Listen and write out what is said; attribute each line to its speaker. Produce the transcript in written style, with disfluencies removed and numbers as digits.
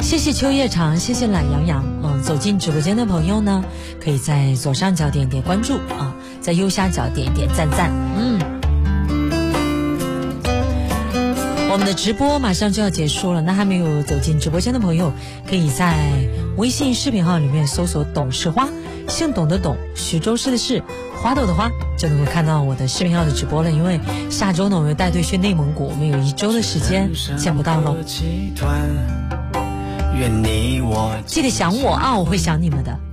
Speaker 1: 谢谢秋叶长，谢谢懒羊羊。走进直播间的朋友呢，可以在左上角点点关注啊，在右下角点点赞赞。我们的直播马上就要结束了，那还没有走进直播间的朋友，可以在微信视频号里面搜索董事花，姓董的董，徐州市的市，花朵的花，就能够看到我的视频号的直播了。因为下周呢，我们带队去内蒙古，我们有1周的时间见不到喽。记得想我啊，我会想你们的。